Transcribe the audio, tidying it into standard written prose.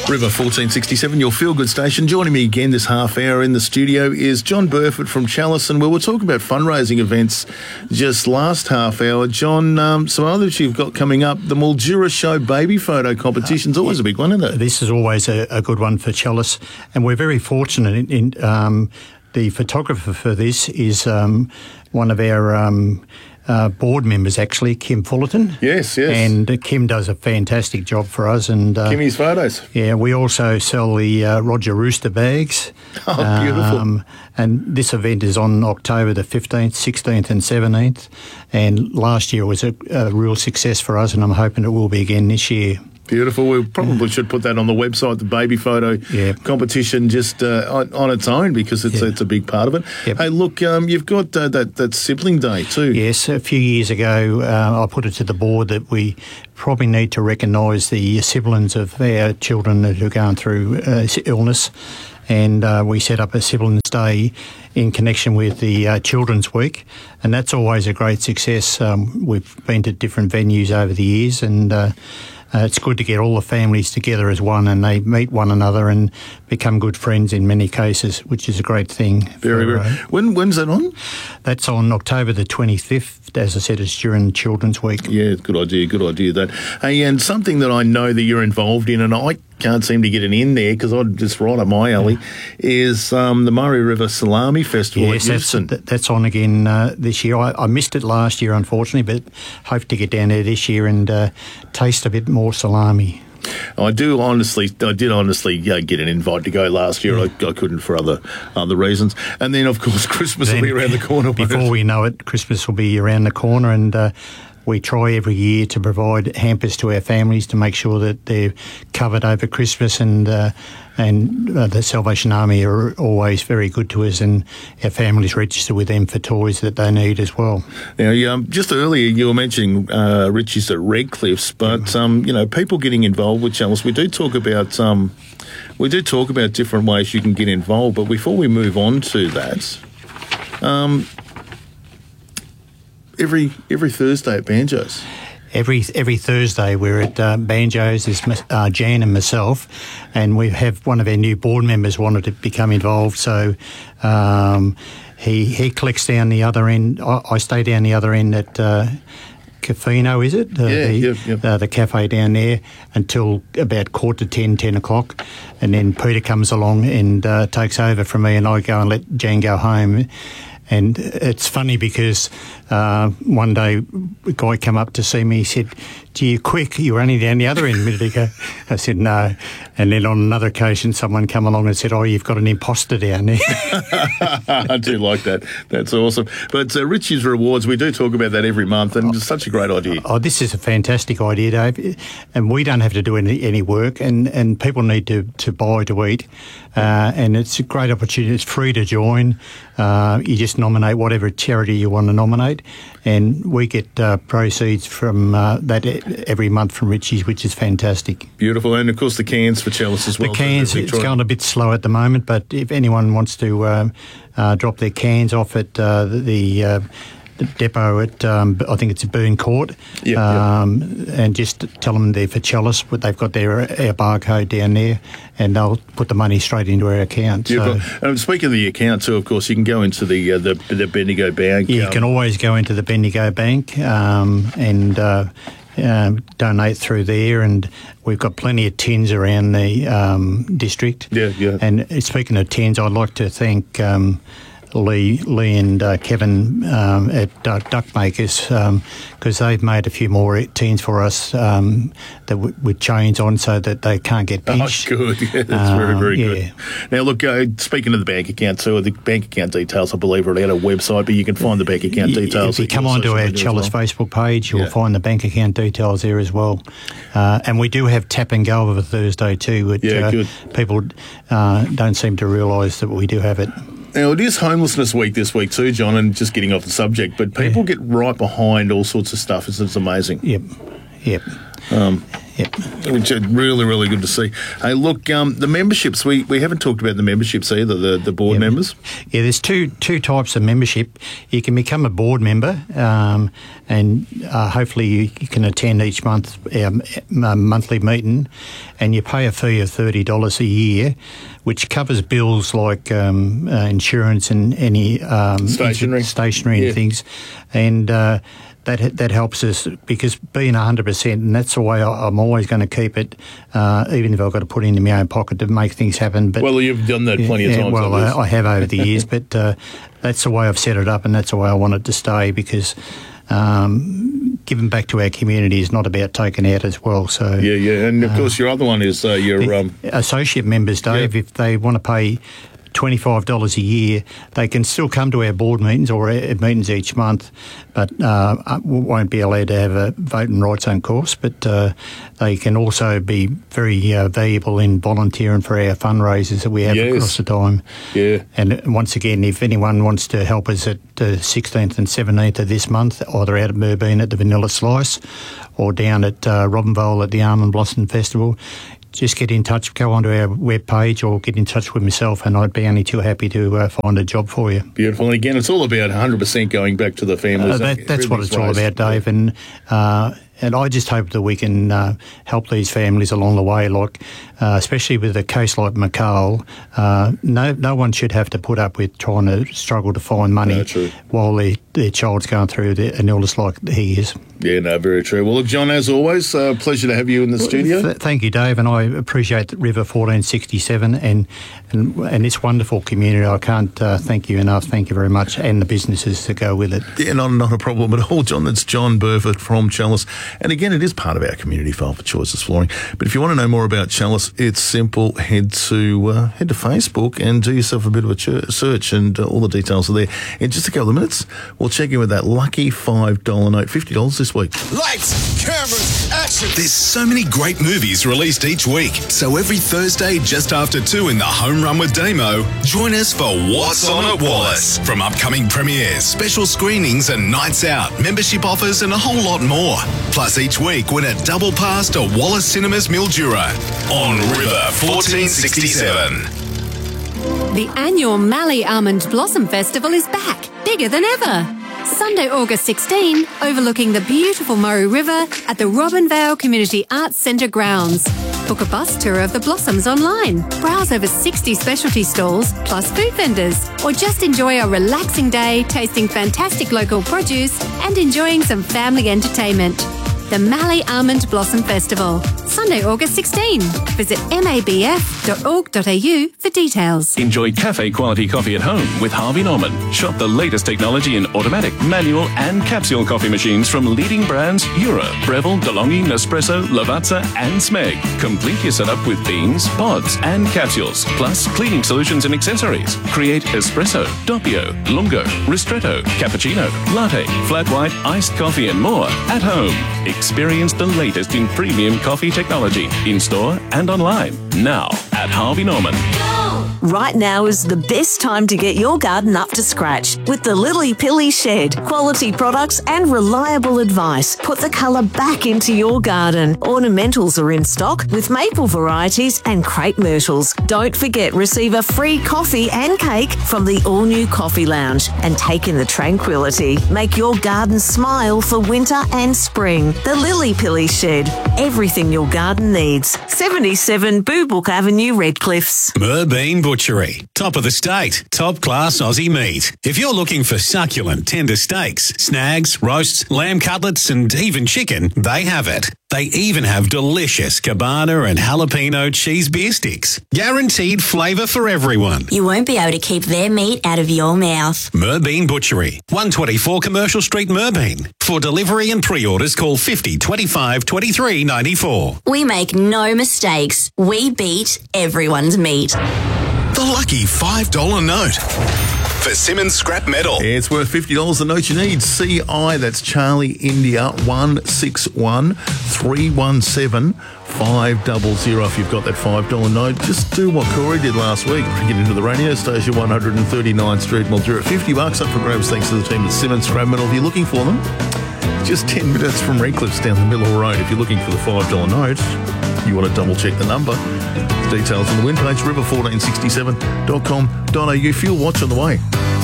River 1467, your feel-good station. Joining me again this half hour in the studio is John Burford from Chalice, and we were talking about fundraising events just last half hour. John, some others you've got coming up. The Mildura Show baby photo competition's always a big one, isn't it? This is always a good one for Chalice, and we're very fortunate in the photographer for this is one of our board members, actually, Kim Fullerton. Yes. And Kim does a fantastic job for us. And Kimmy's photos. Yeah, we also sell the Roger Rooster bags. Oh, beautiful. And this event is on October the 15th, 16th and 17th. And last year was a real success for us, and I'm hoping it will be again this year. Beautiful. We probably should put that on the website, the baby photo competition, just on its own, because it's a big part of it. Yep. Hey, look, you've got that sibling day too. Yes, a few years ago I put it to the board that we probably need to recognise the siblings of our children who are going through illness, and we set up a siblings day in connection with the Children's Week, and that's always a great success. We've been to different venues over the years, and it's good to get all the families together as one, and they meet one another and become good friends in many cases, which is a great thing. Very. When's that on? That's on October the 25th. As I said, it's during Children's Week. Yeah, good idea that. Hey, and something that I know that you're involved in, and I can't seem to get it in there because I'm just right up my alley, is the Murray River Salami Festival at Houston. That's on again this year. I missed it last year, unfortunately, but hope to get down there this year and taste a bit more salami. I did honestly get an invite to go last year. I couldn't for other reasons. And then, of course, Christmas will be around the corner. Before we know it, Christmas will be around the corner, and we try every year to provide hampers to our families to make sure that they're covered over Christmas, and the Salvation Army are always very good to us, and our families register with them for toys that they need as well. Now, just earlier you were mentioning Richie's at Redcliffs, but people getting involved with Chalice. We do talk about different ways you can get involved, but before we move on to that, every Thursday at Banjos. Every Thursday we're at Banjos. Is Jan and myself, and we have one of our new board members wanted to become involved, so he collects down the other end. I stay down the other end at Cafino, is it? The cafe down there until about 10:15, 10 o'clock, and then Peter comes along and takes over from me, and I go and let Jan go home. And it's funny because one day a guy came up to see me. He said, "Gee, quick, you were only down the other end a minute ago." I said, "No." And then on another occasion, someone came along and said, "Oh, you've got an imposter down there." I do like that. That's awesome. But Richie's Rewards, we do talk about that every month, and it's such a great idea. Oh, this is a fantastic idea, Dave. And we don't have to do any work, and people need to buy to eat. And it's a great opportunity. It's free to join. You just nominate whatever charity you want to nominate, and we get proceeds from that every month from Richie's, which is fantastic. Beautiful. And of course the cans for Chalice as well. The cans, it's going a bit slow at the moment, but if anyone wants to drop their cans off at the depot at, I think it's at Burn Court, and just tell them they're for Chalice, but they've got our barcode down there, and they'll put the money straight into our account. So, speaking of the account too, of course, you can go into the Bendigo Bank. You can always go into the Bendigo Bank and donate through there, and we've got plenty of tins around the district. And speaking of tins, I'd like to thank Lee and Kevin at Duck Makers, because they've made a few more tins for us with chains on so that they can't get pinched. Oh, good. Yeah, that's very good. Now, look, speaking of the bank account, so the bank account details, I believe, are at our website, but you can find the bank account details. If you come onto our Chalice Facebook page, you'll find the bank account details there as well. And we do have Tap and Go over Thursday too, which people don't seem to realise that we do have it. Now, it is Homelessness Week this week too, John, and just getting off the subject, but people get right behind all sorts of stuff. It's amazing. Yep. Yep. Which is really, really good to see. Hey, look, the memberships, we haven't talked about the memberships either, the board members. Yeah, there's two types of membership. You can become a board member and hopefully you can attend each month our monthly meeting, and you pay a fee of $30 a year, which covers bills like insurance and any stationery and things. And that helps us, because being 100%, and that's the way I'm always going to keep it, even if I've got to put it into my own pocket to make things happen. But well, you've done that plenty of times. Well, I have over the years, but that's the way I've set it up, and that's the way I want it to stay, because giving back to our community is not about taking out as well. So yeah, and of course your other one is your associate members, Dave. If they want to pay $25 a year, they can still come to our board meetings or our meetings each month, but won't be allowed to have a voting rights on course. But they can also be very valuable in volunteering for our fundraisers that we have across the time. Yeah. And once again, if anyone wants to help us at the 16th and 17th of this month, either out at Moorabool at the Vanilla Slice or down at Robinvale at the Almond Blossom Festival, just get in touch, go onto our webpage or get in touch with myself, and I'd be only too happy to find a job for you. Beautiful. And again, it's all about 100% going back to the families. That's what it's all about, Dave. And I just hope that we can help these families along the way, like especially with a case like McCall. No one should have to put up with trying to struggle to find money while their child's going through an illness like he is. Yeah, no, very true. Well, look, John, as always, pleasure to have you in the studio. Thank you, Dave, and I appreciate River 1467 and this wonderful community. I can't thank you enough. Thank you very much, and the businesses that go with it. Yeah, not a problem at all, John. That's John Burford from Chalice. And again, it is part of our community file for Choices Flooring. But if you want to know more about Chalice, it's simple. Head to Facebook and do yourself a bit of a search, and all the details are there. In just a couple of minutes, we'll check in with that lucky $5 note, $50 this week. Lights, cameras, action. There's so many great movies released each week. So every Thursday, just after 2 in the Home Run with Damo, join us for What's On at Wallace. From upcoming premieres, special screenings and nights out, membership offers and a whole lot more. Plus each week, win a double pass to Wallace Cinemas Mildura on River 1467. The annual Mallee Almond Blossom Festival is back, bigger than ever. Sunday, August 16, overlooking the beautiful Murray River at the Robinvale Community Arts Centre grounds. Book a bus tour of the blossoms online, browse over 60 specialty stalls, plus food vendors, or just enjoy a relaxing day tasting fantastic local produce and enjoying some family entertainment. The Mallee Almond Blossom Festival, Sunday, August 16. Visit mabf.org.au for details. Enjoy cafe quality coffee at home with Harvey Norman. Shop the latest technology in automatic, manual and capsule coffee machines from leading brands Eura, Breville, DeLonghi, Nespresso, Lavazza and Smeg. Complete your setup with beans, pods and capsules, plus cleaning solutions and accessories. Create espresso, doppio, lungo, ristretto, cappuccino, latte, flat white, iced coffee and more at home. Experience the latest in premium coffee technology in-store and online. Now at Harvey Norman. Right now is the best time to get your garden up to scratch with the Lily Pilly Shed. Quality products and reliable advice put the colour back into your garden. Ornamentals are in stock with maple varieties and crepe myrtles. Don't forget, receive a free coffee and cake from the all-new Coffee Lounge and take in the tranquility. Make your garden smile for winter and spring. The Lily Pilly Shed. Everything your garden needs. 77 Boobook Avenue, Redcliffs. Moorabool Butchery. Top of the state. Top class Aussie meat. If you're looking for succulent, tender steaks, snags, roasts, lamb cutlets and even chicken, they have it. They even have delicious cabana and jalapeno cheese beer sticks. Guaranteed flavour for everyone. You won't be able to keep their meat out of your mouth. Moorabool Butchery. 124 Commercial Street, Moorabool. For delivery and pre-orders, call 50 25 23 94. We make no mistakes. We beat everyone's meat. The lucky $5 note. For Simmons Scrap Metal. Yeah, it's worth $50 the note you need. CI, that's Charlie India 161317 500. If you've got that $5 note, just do what Corey did last week. Bring it into the radio station, 139th Street, Mildura. $50 up for grabs thanks to the team at Simmons Scrap Metal. If you're looking for them, just 10 minutes from Redcliffs down the Millwall Road. If you're looking for the $5 note, you want to double check the number. Details on the win page, river1467.com.au. Fuel watch on the way.